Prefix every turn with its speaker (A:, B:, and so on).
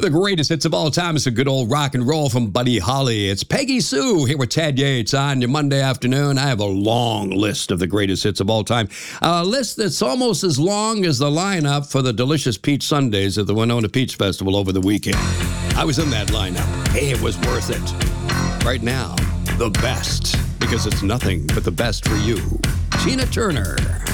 A: The greatest hits of all time is a good old rock and roll from Buddy Holly. It's Peggy Sue here with Ted Yates on your Monday afternoon. I have a long list of the greatest hits of all time. A list that's almost as long as the lineup for the delicious peach sundaes at the Winona Peach Festival over the weekend. I was in that lineup. Hey, it was worth it. Right now, the best, because it's nothing but the best for you. Tina Turner.